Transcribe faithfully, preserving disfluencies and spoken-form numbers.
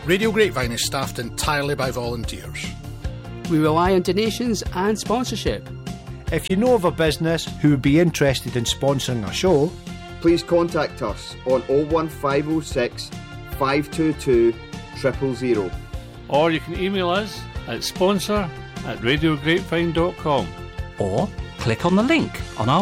Radio Grapevine is staffed entirely by volunteers. We rely on donations and sponsorship. If you know of a business who would be interested in sponsoring a show, please contact us on oh one five oh six, five two two, zero zero zero. Or you can email us at sponsor at radio grapevine dot com. Or click on the link on our